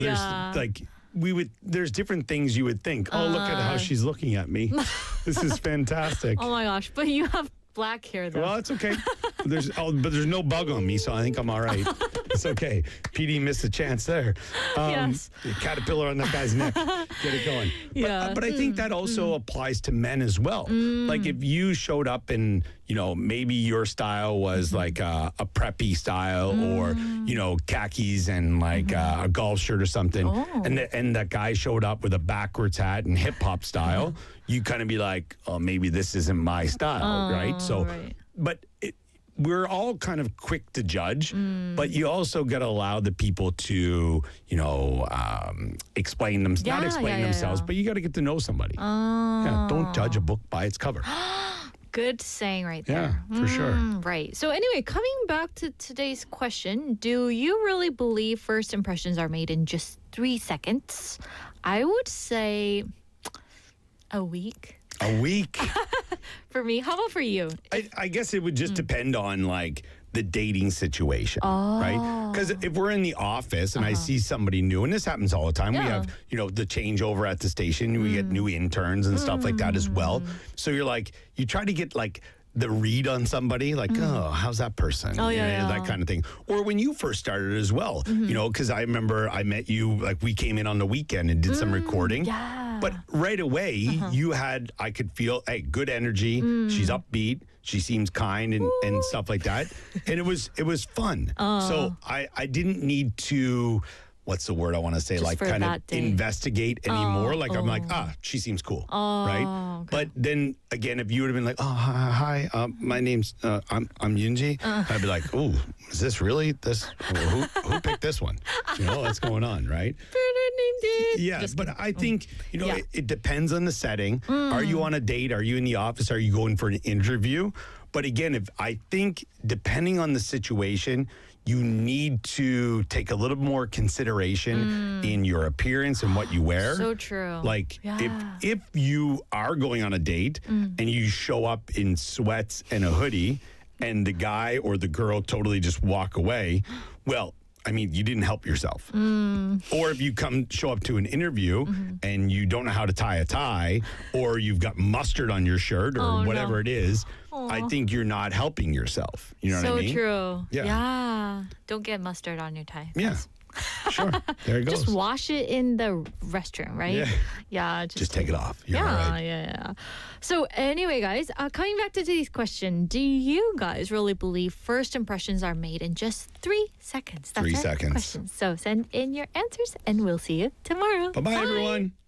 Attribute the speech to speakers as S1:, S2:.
S1: There's
S2: Yeah.
S1: like there's different things you would think. Oh, look at how she's looking at me. This is fantastic.
S2: Oh my gosh, but you have black hair though.
S1: Well, it's okay. But there's no bug on me, so I think I'm all right. It's okay. PD missed a chance there.
S2: Yes.
S1: Caterpillar on that guy's neck. Get it going.
S2: Yeah.
S1: But I think that also applies to men as well. Like if you showed up and, maybe your style was like a preppy style or, khakis and like a golf shirt or something.
S2: Oh.
S1: And that guy showed up with a backwards hat and hip hop style. You kind of be like, oh, maybe this isn't my style, right? So,
S2: right.
S1: but we're all kind of quick to judge, but you also got to allow the people to, explain them, not explain themselves, but you got to get to know somebody. Yeah, don't judge a book by its cover.
S2: Good saying right there.
S1: Yeah, for sure.
S2: Right. So anyway, coming back to today's question, do you really believe first impressions are made in just 3 seconds? I would say a week.
S1: A week.
S2: For me, how about for you?
S1: I guess it would just depend on like the dating situation, right? Because if we're in the office and I see somebody new, and this happens all the time, we have, the changeover at the station, we get new interns and stuff like that as well. So you're like, you try to get like the read on somebody, like, oh, how's that person?
S2: Oh, yeah.
S1: That kind of thing. Or when you first started as well, because I remember I met you, like we came in on the weekend and did some recording.
S2: Yeah.
S1: But right away, you had, I could feel, hey, good energy. She's upbeat. She seems kind and stuff like that. And it was fun. So I didn't need to, what's the word I want to say?
S2: Just
S1: like
S2: for
S1: kind of
S2: that day.
S1: investigate anymore. Like I'm like, she seems cool. Right.
S2: Okay.
S1: But then again, if you would have been like, oh, hi, my name's, I'm Yunji. I'd be like, oh, is this really this? Who picked this one? What's going on, right? Yeah, but I think, it depends on the setting. Are you on a date? Are you in the office? Are you going for an interview? But again, I think depending on the situation, you need to take a little more consideration in your appearance and what you wear.
S2: So true.
S1: Like if you are going on a date and you show up in sweats and a hoodie and the guy or the girl totally just walk away, well, I mean, you didn't help yourself. Or if you show up to an interview and you don't know how to tie a tie, or you've got mustard on your shirt or whatever it is, I think you're not helping yourself. You know what I mean?
S2: So true.
S1: Yeah.
S2: Don't get mustard on your tie.
S1: Yeah. Sure. There it goes.
S2: Just wash it in the restroom, right?
S1: Yeah.
S2: Yeah.
S1: Just take it off. You're all right.
S2: Yeah. So anyway, guys, coming back to today's question, do you guys really believe first impressions are made in just 3 seconds? That's
S1: 3
S2: our
S1: seconds.
S2: question. So send in your answers and we'll see you tomorrow.
S1: Bye-bye, everyone.